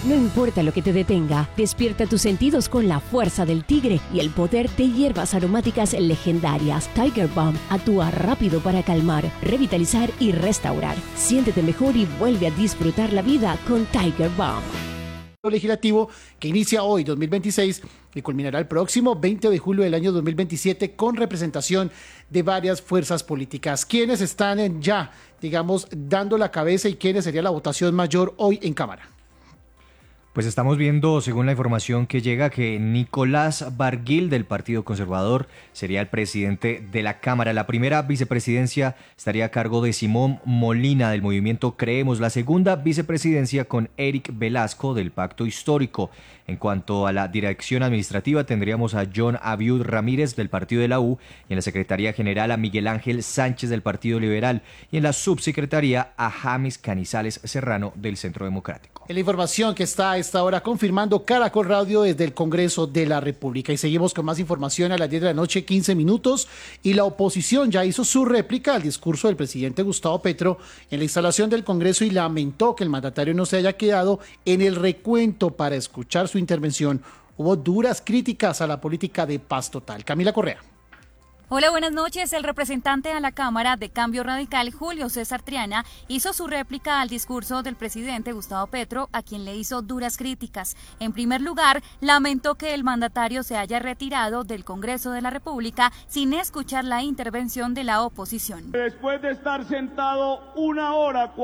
No importa lo que te detenga, despierta tus sentidos con la fuerza del tigre y el poder de hierbas aromáticas legendarias. Tiger Balm actúa rápido para calmar, revitalizar y restaurar. Siéntete mejor y vuelve a disfrutar la vida con Tiger Balm. Legislativo que inicia hoy 2026 y culminará el próximo 20 de julio del año 2027 con representación de varias fuerzas políticas. ¿Quiénes están ya, dando la cabeza y quiénes sería la votación mayor hoy en Cámara? Pues estamos viendo, según la información que llega, que Nicolás Barguil del Partido Conservador sería el presidente de la Cámara. La primera vicepresidencia estaría a cargo de Simón Molina del movimiento Creemos. La segunda vicepresidencia con Eric Velasco del Pacto Histórico. En cuanto a la dirección administrativa, tendríamos a John Abiud Ramírez del Partido de la U y en la Secretaría General a Miguel Ángel Sánchez del Partido Liberal y en la subsecretaría a James Canizales Serrano del Centro Democrático. La información que está a esta hora confirmando Caracol Radio desde el Congreso de la República. Y seguimos con más información a las 10 de la noche, 15 minutos. Y la oposición ya hizo su réplica al discurso del presidente Gustavo Petro en la instalación del Congreso y lamentó que el mandatario no se haya quedado en el recuento para escuchar su intervención. Hubo duras críticas a la política de paz total. Camila Correa. Hola, buenas noches. El representante a la Cámara de Cambio Radical, Julio César Triana, hizo su réplica al discurso del presidente Gustavo Petro, a quien le hizo duras críticas. En primer lugar, lamentó que el mandatario se haya retirado del Congreso de la República sin escuchar la intervención de la oposición. Después de estar sentado 1 hora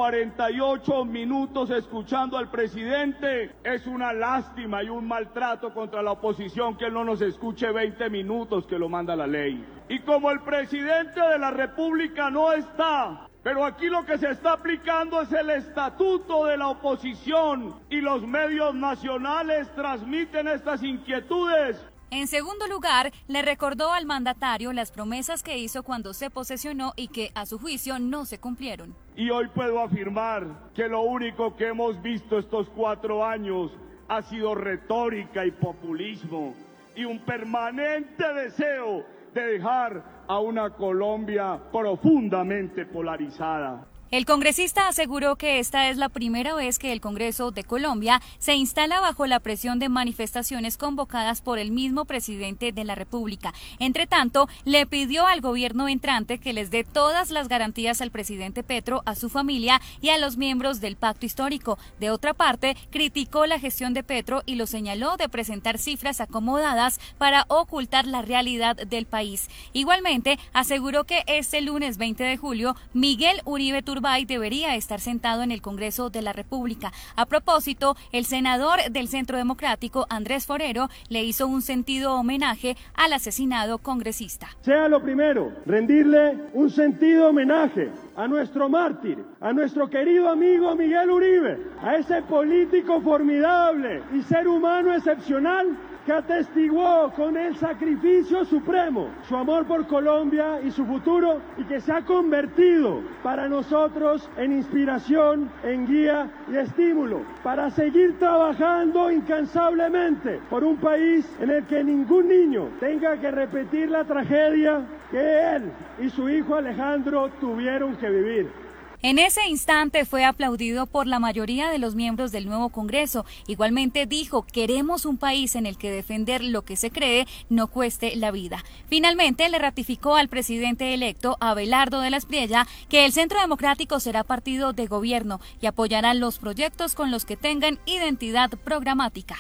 48 minutos escuchando al presidente, es una lástima y un maltrato contra la oposición que él no nos escuche 20 minutos que lo manda la ley. Y como el presidente de la República no está, pero aquí lo que se está aplicando es el estatuto de la oposición y los medios nacionales transmiten estas inquietudes. En segundo lugar, le recordó al mandatario las promesas que hizo cuando se posesionó y que, a su juicio, no se cumplieron. Y hoy puedo afirmar que lo único que hemos visto estos 4 años ha sido retórica y populismo y un permanente deseo de dejar a una Colombia profundamente polarizada. El congresista aseguró que esta es la primera vez que el Congreso de Colombia se instala bajo la presión de manifestaciones convocadas por el mismo presidente de la República. Entre tanto, le pidió al gobierno entrante que les dé todas las garantías al presidente Petro, a su familia y a los miembros del Pacto Histórico. De otra parte, criticó la gestión de Petro y lo señaló de presentar cifras acomodadas para ocultar la realidad del país. Igualmente, aseguró que este lunes 20 de julio, Miguel Uribe Turbay debería estar sentado en el Congreso de la República. A propósito, el senador del Centro Democrático, Andrés Forero, le hizo un sentido homenaje al asesinado congresista. Sea lo primero, rendirle un sentido homenaje a nuestro mártir, a nuestro querido amigo Miguel Uribe, a ese político formidable y ser humano excepcional que atestiguó con el sacrificio supremo su amor por Colombia y su futuro y que se ha convertido para nosotros en inspiración, en guía y estímulo para seguir trabajando incansablemente por un país en el que ningún niño tenga que repetir la tragedia que él y su hijo Alejandro tuvieron que vivir. En ese instante fue aplaudido por la mayoría de los miembros del nuevo Congreso. Igualmente dijo, queremos un país en el que defender lo que se cree no cueste la vida. Finalmente le ratificó al presidente electo, Abelardo de la Espriella, que el Centro Democrático será partido de gobierno y apoyará los proyectos con los que tengan identidad programática.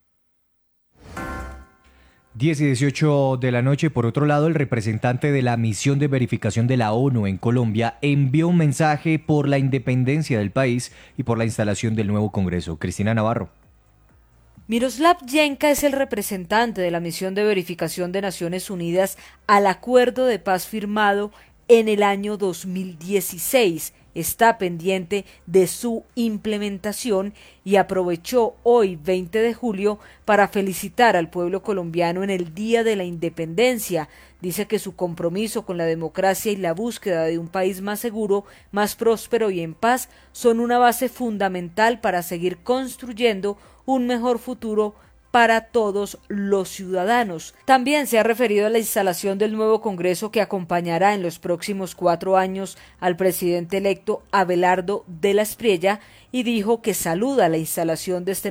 10 y 18 de la noche. Por otro lado, el representante de la misión de verificación de la ONU en Colombia envió un mensaje por la independencia del país y por la instalación del nuevo Congreso. Cristina Navarro. Miroslav Yenka es el representante de la misión de verificación de Naciones Unidas al acuerdo de paz firmado en el año 2016. Está pendiente de su implementación y aprovechó hoy, 20 de julio, para felicitar al pueblo colombiano en el Día de la Independencia. Dice que su compromiso con la democracia y la búsqueda de un país más seguro, más próspero y en paz son una base fundamental para seguir construyendo un mejor futuro para todos los ciudadanos. También se ha referido a la instalación del nuevo Congreso que acompañará en los próximos 4 años al presidente electo Abelardo de la Espriella y dijo que saluda la instalación de este